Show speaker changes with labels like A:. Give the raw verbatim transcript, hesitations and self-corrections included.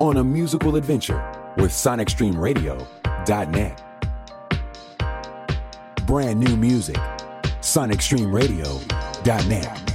A: on a musical adventure with Sonic Stream Radio dot net. Brand new music, Sonic Stream Radio dot net.